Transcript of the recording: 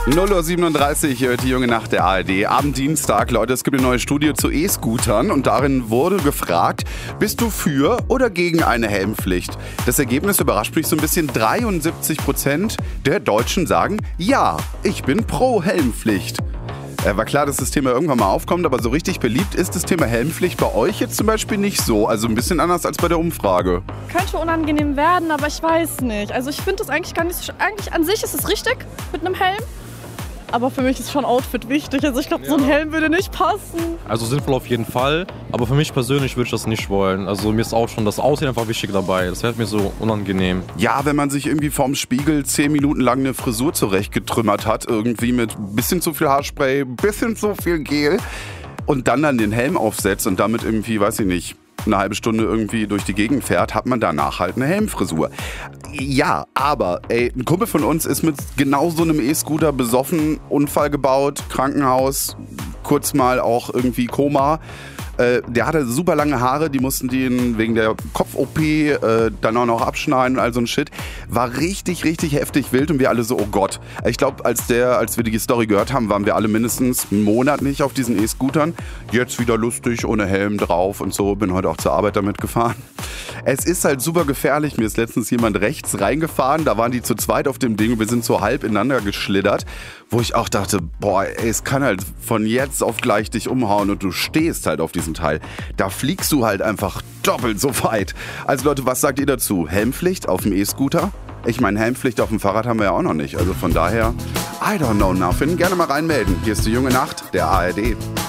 0:37 Uhr, die junge Nacht der ARD. Am Dienstag, Leute, es gibt eine neue Studie zu E-Scootern und darin wurde gefragt, bist du für oder gegen eine Helmpflicht? Das Ergebnis überrascht mich so ein bisschen. 73% der Deutschen sagen, ja, ich bin pro Helmpflicht. War klar, dass das Thema irgendwann mal aufkommt, aber so richtig beliebt ist das Thema Helmpflicht bei euch jetzt zum Beispiel nicht so. Also ein bisschen anders als bei der Umfrage. Könnte unangenehm werden, aber ich weiß nicht. Also ich finde das eigentlich gar nicht so... Eigentlich an sich ist es richtig mit einem Helm. Aber für mich ist schon Outfit wichtig. Also ich glaube, so ein Helm würde nicht passen. Also sinnvoll auf jeden Fall. Aber für mich persönlich würde ich das nicht wollen. Also mir ist auch schon das Aussehen einfach wichtig dabei. Das wäre mir so unangenehm. Ja, wenn man sich irgendwie vorm Spiegel 10 Minuten lang eine Frisur zurechtgetrümmert hat, irgendwie mit bisschen zu viel Haarspray, bisschen zu viel Gel und dann den Helm aufsetzt und damit irgendwie, weiß ich nicht, eine halbe Stunde irgendwie durch die Gegend fährt, hat man danach halt eine Helmfrisur. Ja, aber ein Kumpel von uns ist mit genau so einem E-Scooter besoffen, Unfall gebaut, Krankenhaus, kurz mal auch irgendwie Koma. Der hatte super lange Haare, die mussten den wegen der Kopf-OP dann auch noch abschneiden und all so ein Shit. War richtig, richtig heftig wild und wir alle so, oh Gott. Ich glaube, als wir die Story gehört haben, waren wir alle mindestens einen Monat nicht auf diesen E-Scootern. Jetzt wieder lustig, ohne Helm drauf und so. Bin heute auch zur Arbeit damit gefahren. Es ist halt super gefährlich. Mir ist letztens jemand rechts reingefahren. Da waren die zu zweit auf dem Ding und wir sind so halb ineinander geschlittert. Wo ich auch dachte, boah, ey, es kann halt von jetzt auf gleich dich umhauen und du stehst halt auf diesem Teil. Da fliegst du halt einfach doppelt so weit. Also Leute, was sagt ihr dazu? Helmpflicht auf dem E-Scooter? Ich meine, Helmpflicht auf dem Fahrrad haben wir ja auch noch nicht. Also von daher, I don't know nothing. Gerne mal reinmelden. Hier ist die junge Nacht der ARD.